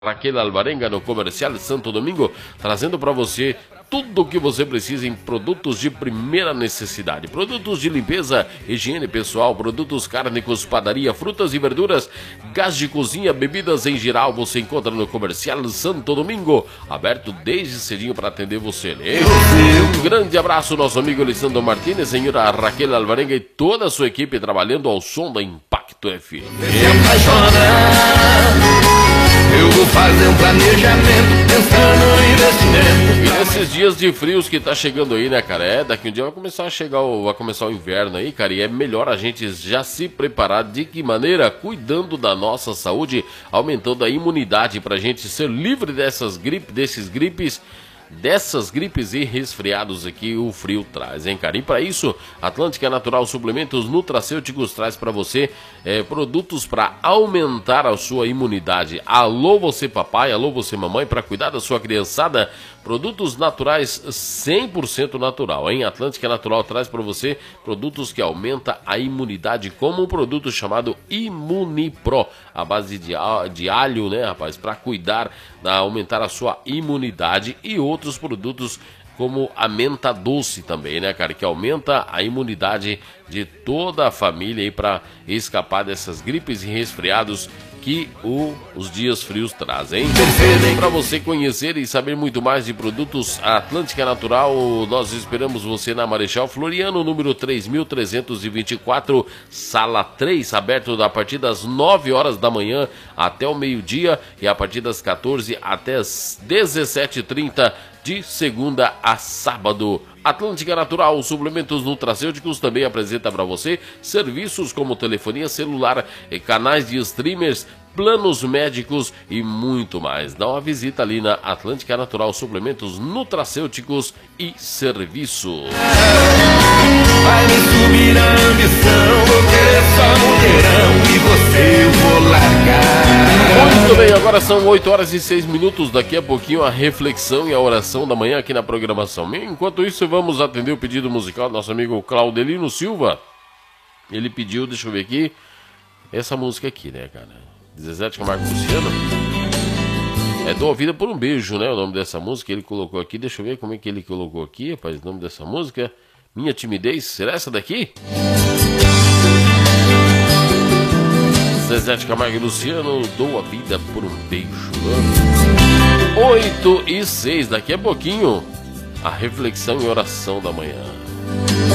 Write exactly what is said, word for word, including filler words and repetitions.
Raquel Alvarenga no Comercial Santo Domingo, trazendo para você tudo o que você precisa em produtos de primeira necessidade. Produtos de limpeza, higiene pessoal, produtos cárnicos, padaria, frutas e verduras, gás de cozinha, bebidas em geral, você encontra no Comercial Santo Domingo, aberto desde cedinho para atender você. Um grande abraço, nosso amigo Alessandro Martins, senhora Raquel Alvarenga e toda a sua equipe trabalhando ao som da Impacto F M. Eu vou fazer um planejamento pensando no investimento. E nesses dias de frios que tá chegando aí, né, cara? É, daqui um dia vai começar a chegar o, vai começar o inverno aí, cara. E é melhor a gente já se preparar. De que maneira? Cuidando da nossa saúde, aumentando a imunidade pra gente ser livre dessas gripes, desses gripes. Dessas gripes e resfriados aqui o frio traz, hein, cara? E para isso, Atlântica Natural Suplementos Nutracêuticos traz para você é, produtos para aumentar a sua imunidade. Alô você papai, alô você mamãe, para cuidar da sua criançada, produtos naturais cem por cento natural, hein? Atlântica Natural traz para você produtos que aumentam a imunidade, como um produto chamado Imunipro, a base de, de alho, né, rapaz? Para cuidar, da, aumentar a sua imunidade, e outros outros produtos como a menta doce também, né, cara, que aumenta a imunidade de toda a família aí para escapar dessas gripes e resfriados que o, os dias frios trazem. Para você conhecer e saber muito mais de produtos Atlântica Natural, nós esperamos você na Marechal Floriano, número três mil trezentos e vinte e quatro, sala três, aberto a partir das nove horas da manhã até o meio-dia e a partir das quatorze até as dezessete e trinta, de segunda a sábado. Atlântica Natural Suplementos Nutracêuticos também apresenta para você serviços como telefonia celular, canais de streamers, planos médicos e muito mais. Dá uma visita ali na Atlântica Natural Suplementos Nutracêuticos e Serviços. Vai me subir a ambição, vou querer só mulherão e você eu vou largar. Muito bem, agora são oito horas e seis minutos. Daqui a pouquinho a reflexão e a oração da manhã aqui na programação. Enquanto isso, vamos atender o pedido musical do nosso amigo Claudelino Silva. Ele pediu, deixa eu ver aqui, essa música aqui, né, cara? Zezé de Camargo e Luciano. É Dou a Vida por um Beijo, né? O nome dessa música ele colocou aqui. Deixa eu ver como é que ele colocou aqui, rapaz. O nome dessa música, Minha Timidez. Será essa daqui? Zezé de Camargo e Luciano, Dou a Vida por um Beijo. oito e seis, daqui a pouquinho, a reflexão e oração da manhã.